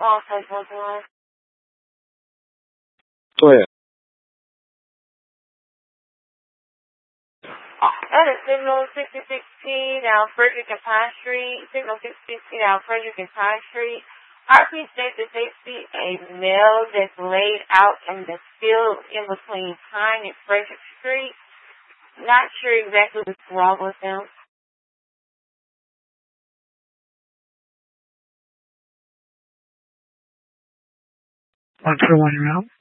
对。 That is signal 66T, now Frederick and Pine Street. Signal 660, now Frederick and Pine Street. RP states that they see a male that's laid out in the field in between Pine and Frederick Street. Not sure exactly what's wrong with them. One for 1 round.